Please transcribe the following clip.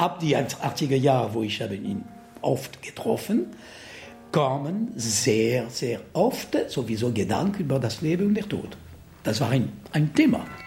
ab die 80er Jahre, wo ich habe ihn oft getroffen, kamen sehr, sehr oft sowieso Gedanken über das Leben und den Tod. Das war ein Thema.